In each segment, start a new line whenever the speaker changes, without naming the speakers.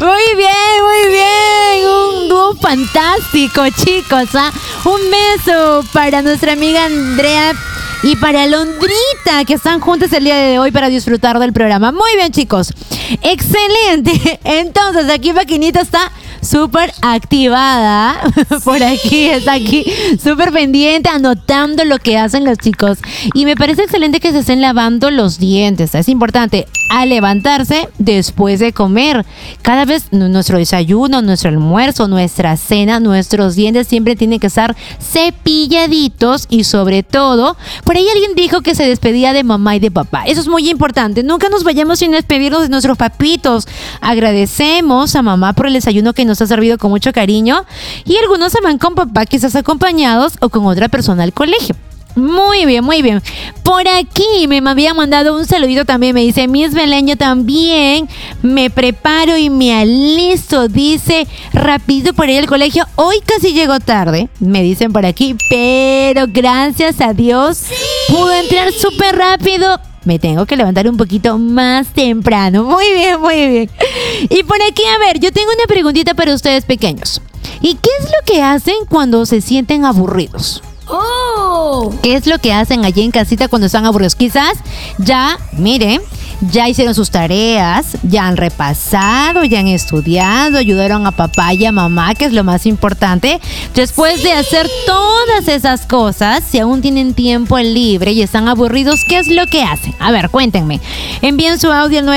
Muy bien. Un dúo fantástico, chicos. Un beso para nuestra amiga Andrea y para Londrita, que están juntas el día de hoy para disfrutar del programa. Muy bien, chicos. Excelente. Entonces, aquí Maquinita está súper activada. Por aquí, está aquí súper pendiente, anotando lo que hacen los chicos. Y me parece excelente que se estén lavando los dientes. Es importante al levantarse después de comer. Cada vez nuestro desayuno, nuestro almuerzo, nuestra cena, nuestros dientes siempre tienen que estar cepilladitos y sobre todo, por ahí alguien dijo que se despedía de mamá y de papá. Eso es muy importante. Nunca nos vayamos sin despedirnos de nuestros papitos. Agradecemos a mamá por el desayuno que nos ha servido con mucho cariño y algunos se van con papá quizás acompañados o con otra persona al colegio. Muy bien. Por aquí me había mandado un saludito también. Me dice Miss Beleño también. Me preparo y me alisto. Dice rapidito por ir al colegio. Hoy casi llego tarde, me dicen por aquí. Pero gracias a Dios pude entrar súper rápido. Me tengo que levantar un poquito más temprano. Muy bien. Y por aquí, a ver, yo tengo una preguntita para ustedes pequeños. ¿Y qué es lo que hacen cuando se sienten aburridos? ¿Qué es lo que hacen allí en casita cuando están aburridos? Quizás ya hicieron sus tareas, ya han repasado, ya han estudiado, ayudaron a papá y a mamá, que es lo más importante. Después de hacer todas esas cosas, si aún tienen tiempo libre y están aburridos, ¿qué es lo que hacen? A ver, cuéntenme. Envíen su audio al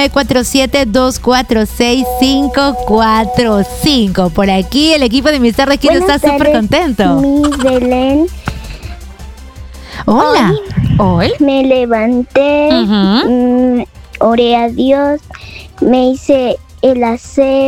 947-246-545. Por aquí el equipo de Mis Tardes Kids está súper contento.
Miss Belén.
Hola. Hoy
me levanté, oré a Dios, me hice el aseo.